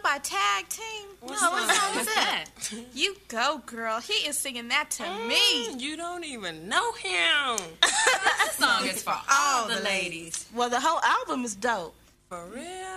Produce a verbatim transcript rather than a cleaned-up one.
by Tag Team? What no, song what song is is that? You Go, Girl. He is singing that to mm, me. You don't even know him. This song is for all, all the ladies. ladies. Well, the whole album is dope. For real?